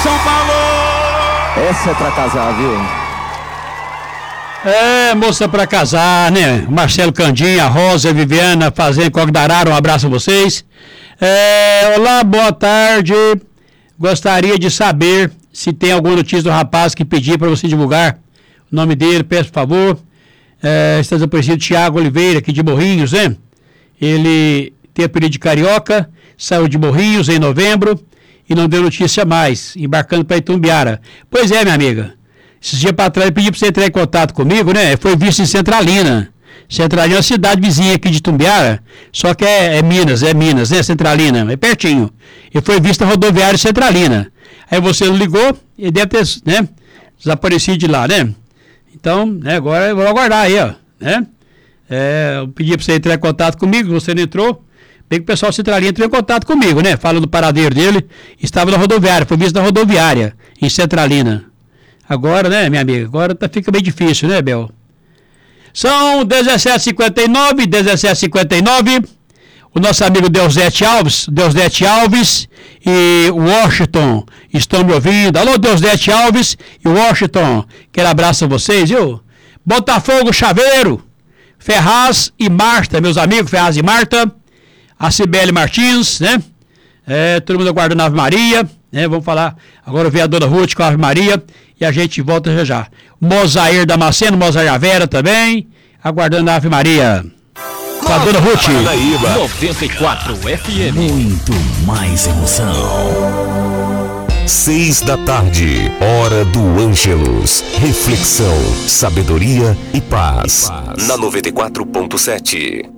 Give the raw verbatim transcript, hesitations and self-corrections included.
São Paulo! Essa é pra casar, viu? É, moça pra casar, né? Marcelo Candinha, Rosa, Viviana, Fazenda Coque da Arara, um abraço a vocês. É, olá, boa tarde. Gostaria de saber se tem alguma notícia do rapaz que pedi para você divulgar o nome dele, peço por favor. É, está desaparecido Tiago Oliveira, aqui de Morrinhos, né? Ele tem apelido de Carioca, saiu de Morrinhos em novembro e não deu notícia mais, embarcando para Itumbiara. Pois é, minha amiga. Esses dias para trás eu pedi para você entrar em contato comigo, né? Foi visto em Centralina. Centralina é uma cidade vizinha aqui de Itumbiara, só que é, é Minas, é Minas, né? Centralina, é pertinho. E foi visto na rodoviária Centralina. Aí você não ligou e deve ter, né? Desaparecido de lá, né? Então, né, agora eu vou aguardar aí, ó, né? É, eu pedi para você entrar em contato comigo, você não entrou. Bem que o pessoal de Centralina entrou em contato comigo, né? Falando do paradeiro dele, estava na rodoviária, foi visto na rodoviária, em Centralina. Agora, né, minha amiga, agora tá, fica bem difícil, né, Bel? São dezessete e cinquenta e nove, dezessete e cinquenta e nove, o nosso amigo Deusdete Alves, Deusdete Alves e Washington estão me ouvindo. Alô, Deusdete Alves e Washington, quero abraço a vocês, viu? Botafogo, Chaveiro, Ferraz e Marta, meus amigos, Ferraz e Marta, a Cibele Martins, né? É, todo mundo aguardando a Ave Maria, né? Vamos falar, agora ver a Dona Ruth com a Ave Maria e a gente volta já já. Mozair Damasceno, Mozair Avera também, aguardando a Ave Maria. Com a Dona Ruth. noventa e quatro F M. Muito mais emoção. Seis da tarde, hora do Ângelus. Reflexão, sabedoria e paz. E paz. Na noventa e quatro ponto sete.